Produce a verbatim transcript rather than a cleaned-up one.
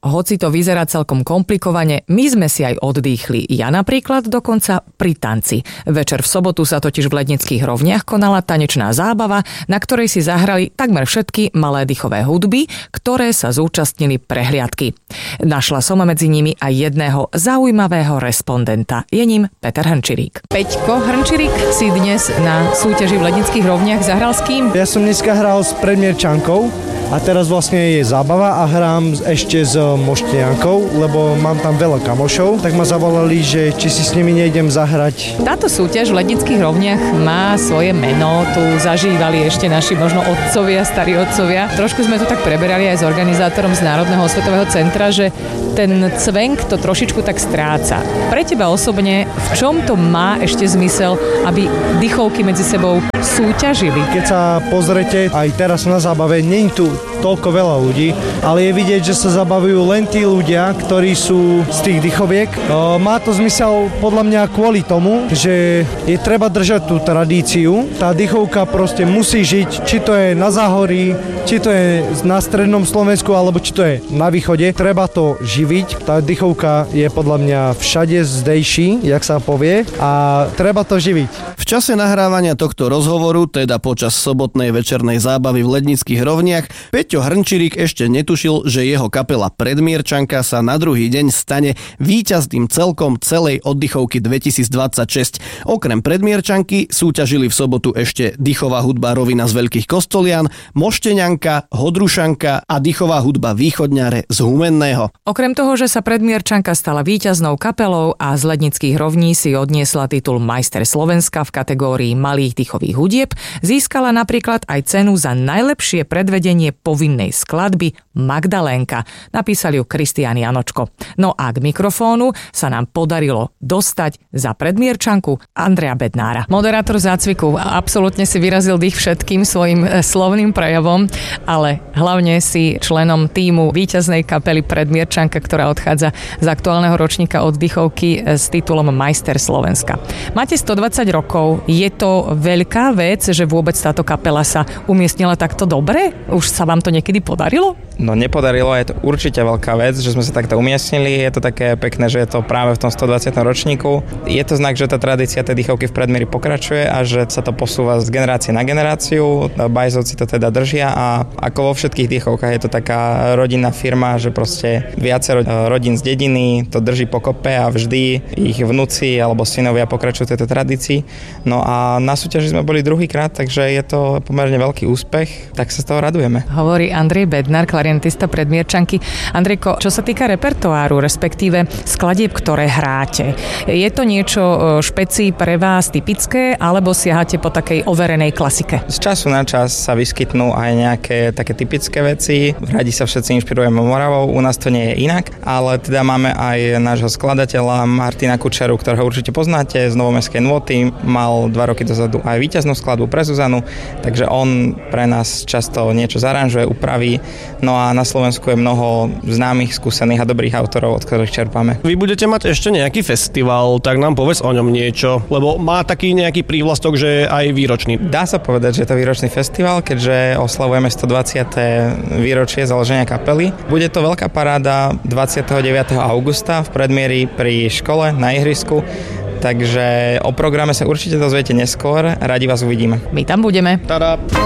hoci to vyzerá celkom komplikovane, my sme si aj oddychli. Ja napríklad dokonca pri tanci. Večer v sobotu sa totiž v Lednických Rovniach konala tanečná zábava, na ktorej si zahrali takmer všetky malé dýchové hudby, ktoré sa zúčastnili prehliadky. Našla som medzi nimi aj jedného zaujímavého respondenta. Je ním Peter Hrnčirík. Peťko Hrnčirík si dnes na súťaži v Lednických Rovniach zahral s kým? Ja som dneska hral s Predmierčankou a teraz vlastne je zábava a hrám ešte s Mošteniankou, lebo mám tam veľa kamošov, tak ma zavolali, že či si s nimi nejdem zahrať. Táto súťaž v Lednických Rovniach má svoje meno, tu zažívali ešte naši možno otcovia, starí otcovia. Trošku sme to tak preberali aj s organizátorom z Národného osvetového centra, že ten cvenk to trošičku tak stráca. Pre teba osobne, v čom to má ešte zmysel, aby dýchovky medzi sebou súťažili? Keď sa pozrete, aj teraz na zábave, nie je tu toľko veľa ľudí, ale je vidieť, že sa zabavujú len tí ľudia, ktorí sú z tých dýchoviek. Má to zmysel podľa mňa kvôli tomu, že je treba držať tú tradíciu. Tá dýchovka proste musí žiť, či to je na Záhorí, či to je na strednom Slovensku, alebo či to je na východe. Treba to živiť. Tá dýchovka je podľa mňa všade zdejší, jak sa povie, a treba to živiť. V čase nahrávania tohto rozhovoru, teda počas sobotnej večernej zábavy v Lednických Rovniach, Peťo Hrnčirík ešte netušil, že jeho kapela Predmierčanka sa na druhý deň stane víťazným celkom celej oddychovky dvetisícdvadsaťšesť. Okrem Predmierčanky súťažili v sobotu ešte dýchová hudba Rovina z Veľkých Kostolian, Moštenianka, Hodrušanka a dýchová hudba Východňare z Humenného. Okrem toho, že sa Predmierčanka stala víťaznou kapelou a z Lednických Rovní si odniesla titul Majster Slovenska v kategórii malých dýchových hudieb, získala napríklad aj cenu za najlepšie predvedenie povinnej skladby Magdalénka. Napísal ju Kristián Janočko. No a k mikrofónu sa nám podarilo dostať za Predmierčanku Andreja Bednára. Moderátor zácviku absolútne si vyrazil dých všetkým svojim slovným prejavom, ale hlavne si členom tímu víťaznej kapely Predmierčanka, ktorá odchádza z aktuálneho ročníka oddychovky s titulom Majster Slovenska. Máte stodvadsať rokov. Je to veľká vec, že vôbec táto kapela sa umiestnila takto dobre? Už sa vám to niekedy podarilo? No nepodarilo, je to určite veľká vec, že sme sa takto umiestnili. Je to také pekné, že je to práve v tom stodvadsiatom ročníku. Je to znak, že tá tradícia tej dýchovky v Predmieri pokračuje a že sa to posúva z generácie na generáciu. Bajzovci to teda držia a ako vo všetkých dýchovkách je to taká rodinná firma, že proste viacero rodín z dediny to drží pokope a vždy ich vnúci alebo synovia pokračujú tejto tradícii. No a na súťaži sme boli druhýkrát, takže je to pomerne veľký úspech, tak sa z toho radujeme. Hovorí Andrej Bednár, klarientista Predmierčanky. Andrejko, čo sa týka repertoáru, respektíve skladieb, ktoré hráte, je to niečo špeci pre vás typické, alebo siahate po takej overenej klasike? Z času na čas sa vyskytnú aj nejaké také typické veci. Radi sa všetci inšpirujeme Moravou, u nás to nie je inak, ale teda máme aj nášho skladateľa Martina Kučeru, ktorého určite poznáte z Novomestskej nôty. Mal dva roky dozadu aj víťaznú skladbu pre Zuzanu, takže on pre nás často niečo zaranžuje, upraví. No a na Slovensku je mnoho známych, skúsených a dobrých autorov, od ktorých čerpáme. Vy budete mať ešte nejaký festival, tak nám povedz o ňom niečo, lebo má taký nejaký prívlastok, že je aj výročný. Dá sa povedať, že je to výročný festival, keďže oslavujeme stodvadsiate výročie založenia kapely. Bude to veľká paráda dvadsiateho deviateho augusta v Predmieri pri škole na ihrisku. Takže o programe sa určite dozviete neskôr. Radi vás uvidíme. My tam budeme. Tada.